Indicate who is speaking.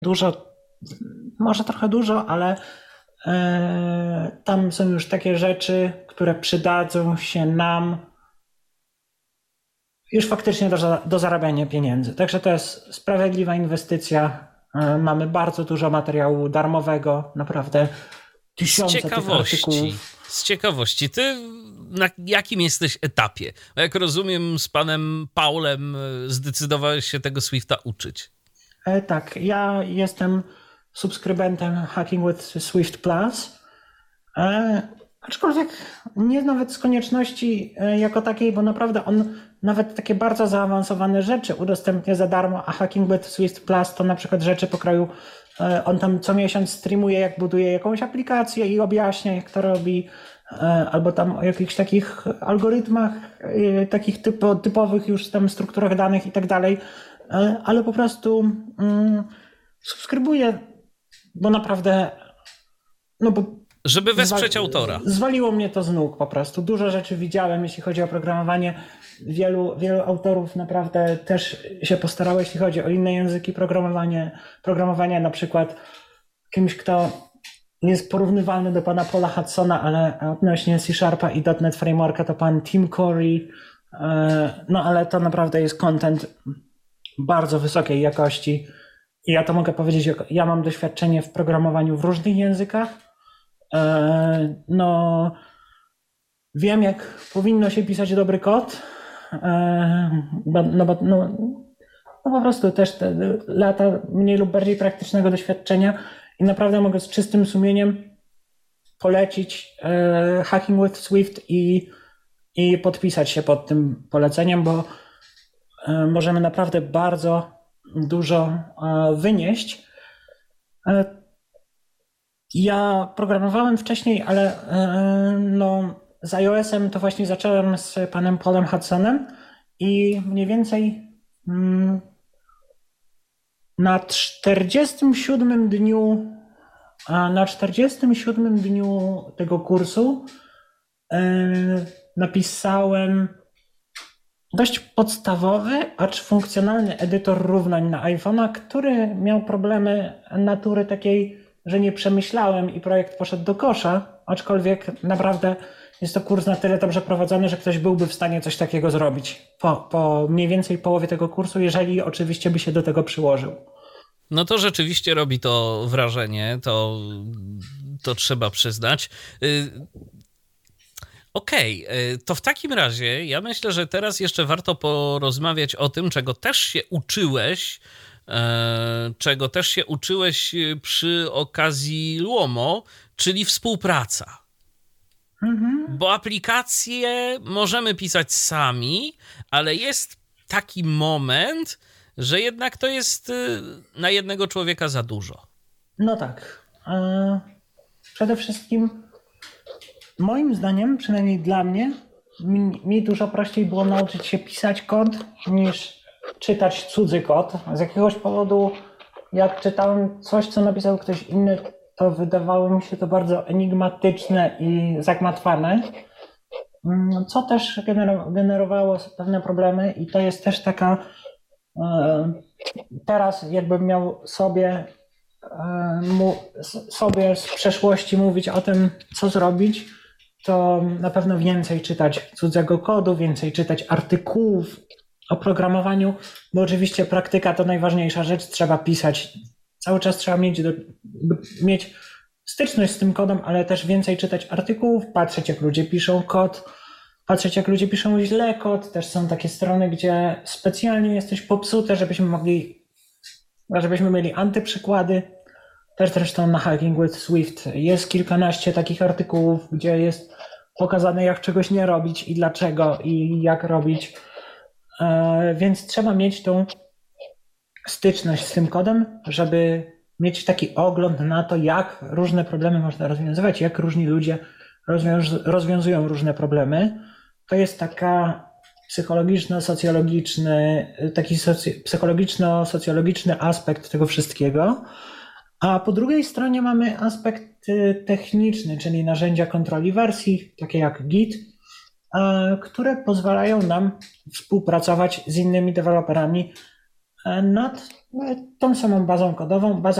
Speaker 1: dużo, może trochę dużo, ale tam są już takie rzeczy, które przydadzą się nam już faktycznie do zarabiania pieniędzy. Także to jest sprawiedliwa inwestycja. Mamy bardzo dużo materiału darmowego, naprawdę tysiące tych artykułów.
Speaker 2: Z ciekawości, ty na jakim jesteś etapie? Bo jak rozumiem, z panem Paulem zdecydowałeś się tego Swifta uczyć.
Speaker 1: Tak, ja jestem subskrybentem Hacking with Swift Plus, aczkolwiek nie nawet z konieczności jako takiej, bo naprawdę on nawet takie bardzo zaawansowane rzeczy udostępnia za darmo, a Hacking with Swift Plus to na przykład rzeczy pokroju, on tam co miesiąc streamuje, jak buduje jakąś aplikację i objaśnia, jak to robi, albo tam o jakichś takich algorytmach, takich typowych już tam strukturach danych i tak dalej, ale po prostu subskrybuję, bo naprawdę, no bo
Speaker 2: żeby wesprzeć autora.
Speaker 1: Zwaliło mnie to z nóg po prostu. Dużo rzeczy widziałem, jeśli chodzi o programowanie. Wielu autorów naprawdę też się postarało, jeśli chodzi o inne języki programowania, na przykład kimś, kto jest porównywalny do pana Paula Hudsona, ale odnośnie C# i .NET Frameworka to pan Tim Corey. No ale to naprawdę jest content bardzo wysokiej jakości. I ja to mogę powiedzieć, ja mam doświadczenie w programowaniu w różnych językach. No, wiem, jak powinno się pisać dobry kod. No po prostu też te lata mniej lub bardziej praktycznego doświadczenia i naprawdę mogę z czystym sumieniem polecić Hacking with Swift i podpisać się pod tym poleceniem, bo możemy naprawdę bardzo dużo wynieść. Ja programowałem wcześniej, ale no, z iOS-em to właśnie zacząłem z panem Paulem Hudsonem i mniej więcej na 47 dniu tego kursu napisałem dość podstawowy, acz funkcjonalny edytor równań na iPhone'a, który miał problemy natury takiej, że nie przemyślałem i projekt poszedł do kosza, aczkolwiek naprawdę jest to kurs na tyle dobrze prowadzony, że ktoś byłby w stanie coś takiego zrobić po mniej więcej połowie tego kursu, jeżeli oczywiście by się do tego przyłożył.
Speaker 2: No to rzeczywiście robi to wrażenie, to trzeba przyznać. Okej, to w takim razie ja myślę, że teraz jeszcze warto porozmawiać o tym, czego też się uczyłeś przy okazji Luomo, czyli współpraca. Bo aplikacje możemy pisać sami, ale jest taki moment, że jednak to jest na jednego człowieka za dużo.
Speaker 1: No tak. Przede wszystkim moim zdaniem, przynajmniej dla mnie, mi dużo prościej było nauczyć się pisać kod niż czytać cudzy kod. Z jakiegoś powodu, jak czytałem coś, co napisał ktoś inny, to wydawało mi się to bardzo enigmatyczne i zagmatwane, co też generowało pewne problemy i to jest też taka, teraz jakbym miał sobie z przeszłości mówić o tym, co zrobić, to na pewno więcej czytać cudzego kodu, więcej czytać artykułów o programowaniu, bo oczywiście praktyka to najważniejsza rzecz, trzeba pisać, cały czas trzeba mieć styczność z tym kodem, ale też więcej czytać artykułów, patrzeć jak ludzie piszą kod, patrzeć jak ludzie piszą źle kod, też są takie strony, gdzie specjalnie jest coś popsute, żebyśmy mieli antyprzykłady. Też zresztą na Hacking with Swift jest kilkanaście takich artykułów, gdzie jest pokazane jak czegoś nie robić i dlaczego i jak robić. Więc trzeba mieć tą styczność z tym kodem, żeby mieć taki ogląd na to, jak różne problemy można rozwiązywać, jak różni ludzie rozwiązują różne problemy. To jest taka psychologiczno-socjologiczny aspekt tego wszystkiego. A po drugiej stronie mamy aspekt techniczny, czyli narzędzia kontroli wersji, takie jak Git, które pozwalają nam współpracować z innymi deweloperami nad tą samą bazą kodową. Baza